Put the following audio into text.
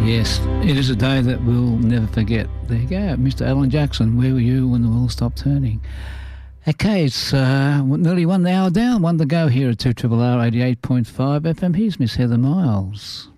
Yes, it is a day that we'll never forget. There you go, Mr. Alan Jackson. Where were you when the world stopped turning? Okay, it's nearly 1 hour down, one to go here at 2RRR 88.5 FM. Here's Miss Heather Miles.